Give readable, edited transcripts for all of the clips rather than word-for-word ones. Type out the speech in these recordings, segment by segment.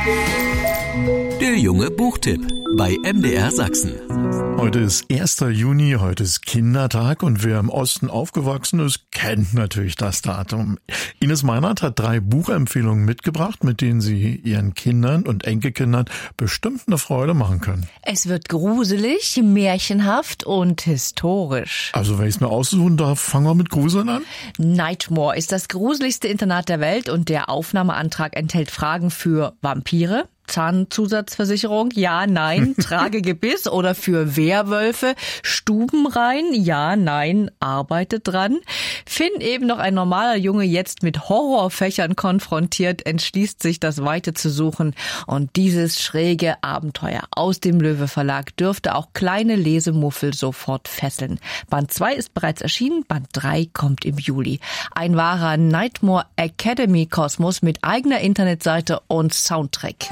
Der junge Buchtipp bei MDR Sachsen. Heute ist 1. Juni, heute ist Kindertag und wer im Osten aufgewachsen ist, kennt natürlich das Datum. Ines Meinert hat 3 Buchempfehlungen mitgebracht, mit denen sie ihren Kindern und Enkelkindern bestimmt eine Freude machen können. Es wird gruselig, märchenhaft und historisch. Also wenn ich es mir aussuchen darf, fangen wir mit Gruseln an. Nightmare ist das gruseligste Internat der Welt und der Aufnahmeantrag enthält Fragen für Vampire, Zahnzusatzversicherung, ja, nein, Tragegebiss oder für Werwölfe, Stubenrein, ja, nein, arbeitet dran. Finn, eben noch ein normaler Junge, jetzt mit Horrorfächern konfrontiert, entschließt sich, das Weite zu suchen. Und dieses schräge Abenteuer aus dem Löwe Verlag dürfte auch kleine Lesemuffel sofort fesseln. Band 2 ist bereits erschienen, Band 3 kommt im Juli. Ein wahrer Nightmare Academy Kosmos mit eigener Internetseite und Soundtrack.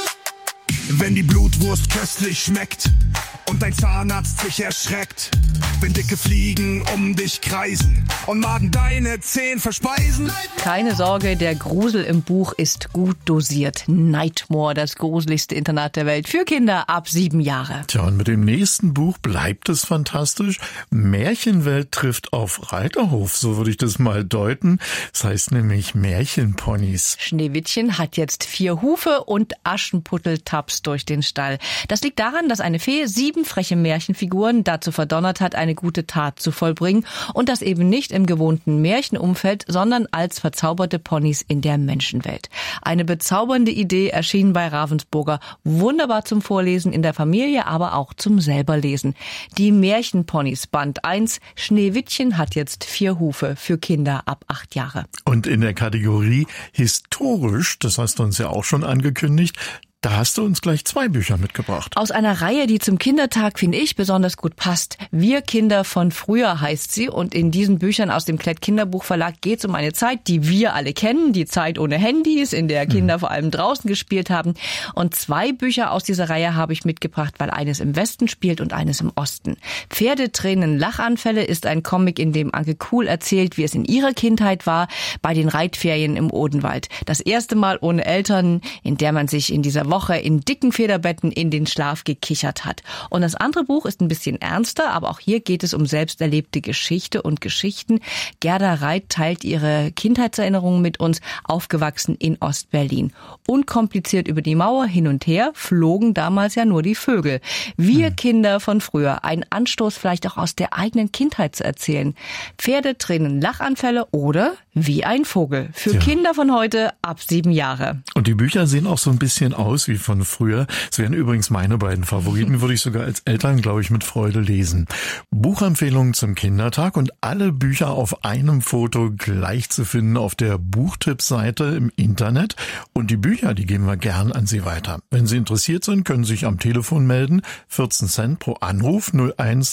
Wenn die Blutwurst köstlich schmeckt und dein Zahnarzt sich erschreckt, wenn dicke Fliegen um dich kreisen und Maden deine Zähne verspeisen. Keine Sorge, der Grusel im Buch ist gut dosiert. Nightmare, das gruseligste Internat der Welt für Kinder ab 7 Jahre. Tja, und mit dem nächsten Buch bleibt es fantastisch. Märchenwelt trifft auf Reiterhof, so würde ich das mal deuten. Das heißt nämlich Märchenponys. Schneewittchen hat jetzt 4 Hufe und Aschenputtel tapst durch den Stall. Das liegt daran, dass eine Fee 7 freche Märchenfiguren dazu verdonnert hat, eine gute Tat zu vollbringen und das eben nicht im gewohnten Märchenumfeld, sondern als verzauberte Ponys in der Menschenwelt. Eine bezaubernde Idee erschien bei Ravensburger, wunderbar zum Vorlesen in der Familie, aber auch zum selberlesen. Die Märchenponys Band 1, Schneewittchen hat jetzt 4 Hufe für Kinder ab 8 Jahre. Und in der Kategorie historisch, das hast du uns ja auch schon angekündigt, da hast du uns gleich 2 Bücher mitgebracht. Aus einer Reihe, die zum Kindertag, finde ich, besonders gut passt. Wir Kinder von früher heißt sie. Und in diesen Büchern aus dem Klett Kinderbuchverlag geht es um eine Zeit, die wir alle kennen. Die Zeit ohne Handys, in der Kinder vor allem draußen gespielt haben. Und 2 Bücher aus dieser Reihe habe ich mitgebracht, weil eines im Westen spielt und eines im Osten. Pferdetränen, Lachanfälle ist ein Comic, in dem Anke Kuhl erzählt, wie es in ihrer Kindheit war, bei den Reitferien im Odenwald. Das erste Mal ohne Eltern, in der man sich in dieser Woche in dicken Federbetten in den Schlaf gekichert hat. Und das andere Buch ist ein bisschen ernster, aber auch hier geht es um selbst erlebte Geschichte und Geschichten. Gerda Reit teilt ihre Kindheitserinnerungen mit uns, aufgewachsen in Ostberlin. Unkompliziert über die Mauer hin und her flogen damals ja nur die Vögel. Wir Kinder von früher, ein Anstoß vielleicht auch aus der eigenen Kindheit zu erzählen. Pferdetränen, Lachanfälle oder wie ein Vogel. Für Kinder von heute ab 7 Jahre. Und die Bücher sehen auch so ein bisschen aus wie von früher. Es wären übrigens meine beiden Favoriten, würde ich sogar als Eltern, glaube ich, mit Freude lesen. Buchempfehlungen zum Kindertag und alle Bücher auf einem Foto gleich zu finden auf der Buchtipp-Seite im Internet. Und die Bücher, die geben wir gern an Sie weiter. Wenn Sie interessiert sind, können Sie sich am Telefon melden. 14 Cent pro Anruf 01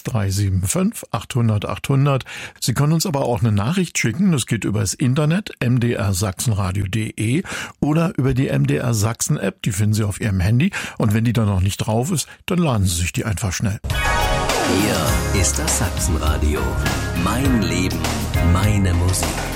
375 800 800. Sie können uns aber auch eine Nachricht schicken. Das geht über das Internet, mdrsachsenradio.de oder über die MDR Sachsen App. Die finden Sie auf Ihrem Handy. Und wenn die da noch nicht drauf ist, dann laden Sie sich die einfach schnell. Hier ist das Sachsenradio. Mein Leben, meine Musik.